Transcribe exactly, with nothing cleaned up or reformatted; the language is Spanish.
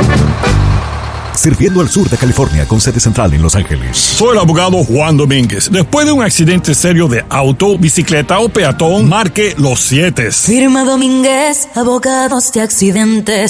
Sirviendo al sur de California con sede central en Los Ángeles. Soy el abogado Juan Domínguez. Después de un accidente serio de auto, bicicleta o peatón, marque los siete. Firma Domínguez, abogados de accidentes.